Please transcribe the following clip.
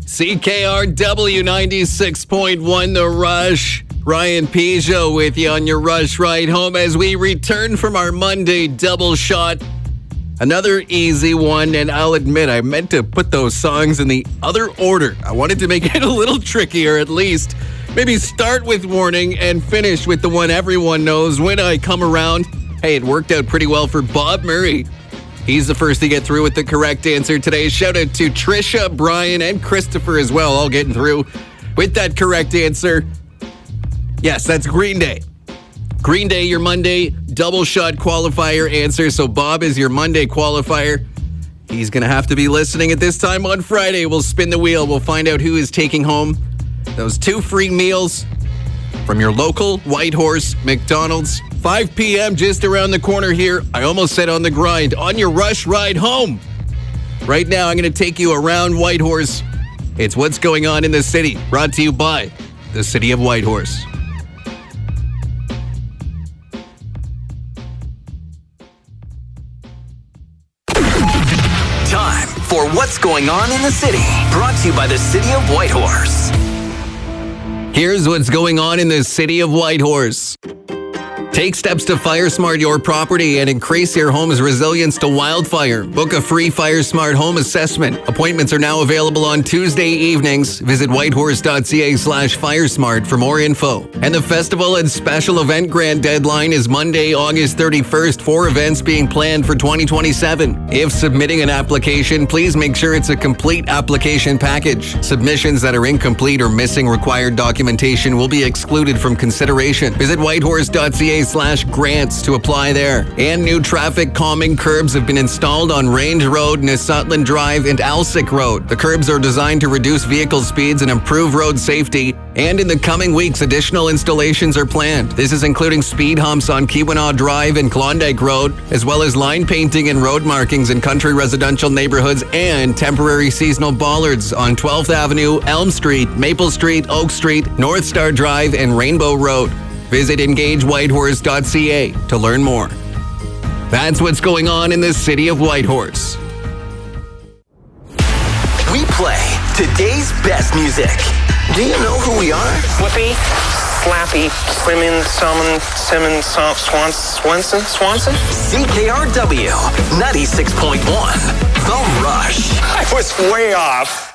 CKRW 96.1 The Rush. Ryan Peugeot with you on your Rush Ride Home as we return from our Monday double shot. Another easy one, and I'll admit I meant to put those songs in the other order. I wanted to make it a little trickier at least. Maybe start with Warning and finish with the one everyone knows, When I Come Around. Hey, it worked out pretty well for Bob Murray. He's the first to get through with the correct answer today. Shout out to Trisha, Brian, and Christopher as well, all getting through with that correct answer. Yes, that's Green Day. Green Day, your Monday double shot qualifier answer. So Bob is your Monday qualifier. He's going to have to be listening at this time on Friday. We'll spin the wheel. We'll find out who is taking home those 2 free meals from your local Whitehorse McDonald's. 5 p.m. just around the corner here. I almost said on the grind. On your Rush Ride Home. Right now, I'm going to take you around Whitehorse. It's What's Going On in the City. Brought to you by the City of Whitehorse. Time for What's Going On in the City. Brought to you by the City of Whitehorse. Here's what's going on in the City of Whitehorse. Take steps to FireSmart your property and increase your home's resilience to wildfire. Book a free FireSmart home assessment. Appointments are now available on Tuesday evenings. Visit whitehorse.ca/FireSmart for more info. And the festival and special event grant deadline is Monday, August 31st. 4 events being planned for 2027. If submitting an application, please make sure it's a complete application package. Submissions that are incomplete or missing required documentation will be excluded from consideration. Visit whitehorse.ca/grants to apply there. And new traffic calming curbs have been installed on Range Road, Nisutland Drive, and Alsick Road. The curbs are designed to reduce vehicle speeds and improve road safety. And in the coming weeks, additional installations are planned. This is including speed humps on Keweenaw Drive and Klondike Road, as well as line painting and road markings in country residential neighborhoods and temporary seasonal bollards on 12th Avenue, Elm Street, Maple Street, Oak Street, North Star Drive, and Rainbow Road. Visit engagewhitehorse.ca to learn more. That's what's going on in the City of Whitehorse. We play today's best music. Do you know who we are? Whoopi, Slappy, Slimming, Simmons, Swanson? CKRW 96.1 The Rush. I was way off.